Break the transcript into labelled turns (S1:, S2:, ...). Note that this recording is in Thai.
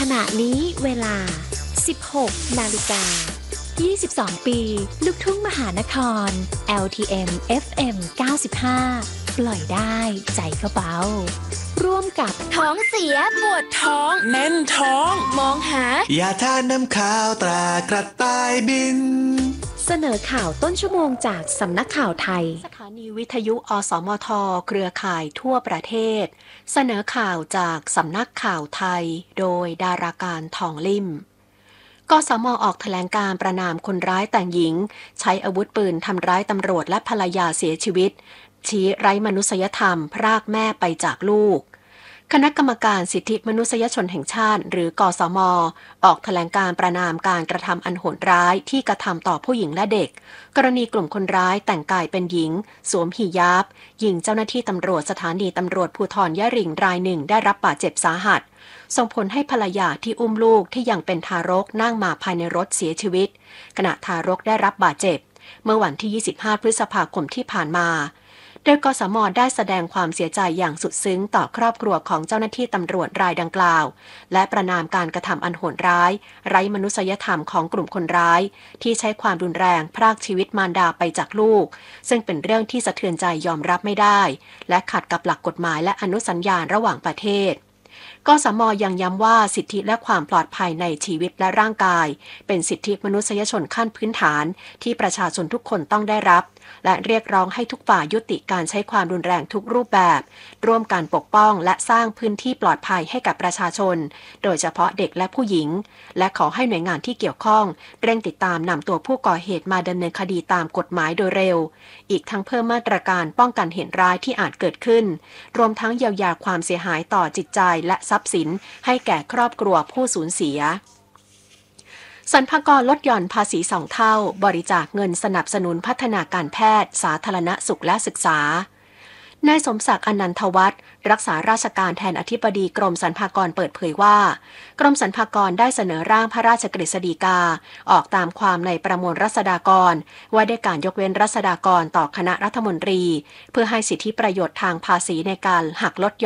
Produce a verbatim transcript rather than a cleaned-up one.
S1: ขณะนี้เวลา สิบหก นาฬิกา ยี่สิบสอง ปี ลูกทุ่งมหานคร แอล ที เอ็ม เอฟ เอ็ม เก้าสิบห้า ปล่อยได้ใจก็เบาร่วมกับ
S2: ท้องเสียปวดท้อง
S3: แน่นท้อง
S2: มองหาย
S4: าทานน้ำข้าวตรากระต่ายบิน
S1: เสนอข่าวต้นชั่วโมงจากสำนักข่าวไทย
S5: สถานีวิทยุอสมทเครือข่ายทั่วประเทศเสนอข่าวจากสำนักข่าวไทยโดยดาราการทองลิ่มกสมออกแถลงการประณามคนร้ายแต่งหญิงใช้อาวุธปืนทำร้ายตำรวจและภรรยาเสียชีวิตชี้ไร้มนุษยธรรมพรากแม่ไปจากลูกคณะกรรมการสิทธิมนุษยชนแห่งชาติหรือกสมออกแถลงการประณามการกระทำอันโหดร้ายที่กระทำต่อผู้หญิงและเด็กกรณีกลุ่มคนร้ายแต่งกายเป็นหญิงสวมหิญาบยิงเจ้าหน้าที่ตำรวจสถานีตำรวจภูธรยะหริ่งรายหนึ่งได้รับบาดเจ็บสาหัสส่งผลให้ภรรยาที่อุ้มลูกที่ยังเป็นทารกนั่งมาภายในรถเสียชีวิตขณะทารกได้รับบาดเจ็บเมื่อวันที่ยี่สิบห้าพฤษภาคมที่ผ่านมาโดยกสม.ได้แสดงความเสียใจอย่างสุดซึ้งต่อครอบครัวของเจ้าหน้าที่ตำรวจรายดังกล่าวและประณามการกระทำอันโหดร้ายไร้มนุษยธรรมของกลุ่มคนร้ายที่ใช้ความรุนแรงพรากชีวิตมารดาไปจากลูกซึ่งเป็นเรื่องที่สะเทือนใจยอมรับไม่ได้และขัดกับหลักกฎหมายและอนุสัญญาระหว่างประเทศกสม.ยังย้ำว่าสิทธิและความปลอดภัยในชีวิตและร่างกายเป็นสิทธิมนุษยชนขั้นพื้นฐานที่ประชาชนทุกคนต้องได้รับและเรียกร้องให้ทุกฝ่ายยุติการใช้ความรุนแรงทุกรูปแบบร่วมกันปกป้องและสร้างพื้นที่ปลอดภัยให้กับประชาชนโดยเฉพาะเด็กและผู้หญิงและขอให้หน่วยงานที่เกี่ยวข้องเร่งติดตามนำตัวผู้ก่อเหตุมาดำเนินคดีตามกฎหมายโดยเร็วอีกทั้งเพิ่มมาตรการป้องกันเหตุร้ายที่อาจเกิดขึ้นรวมทั้งเยียวยาความเสียหายต่อจิตใจและทรัพย์สินให้แก่ครอบครัวผู้สูญเสียสรรพากรลดหย่อนภาษีสองเท่าบริจาคเงินสนับสนุนพัฒนาการแพทย์สาธารณสุขและศึกษานายสมศักดิ์อนันทวัฒน์รักษาราชการแทนอธิบดีกรมสรรพากรเปิดเผยว่ากรมสรรพากรได้เสนอร่างพระราชกฤษฎีกาออกตามความในประมวลรัษฎากรว่าด้วยการยกเว้นรัษฎากรต่อคณะรัฐมนตรีเพื่อให้สิทธิประโยชน์ทางภาษีในการหักลด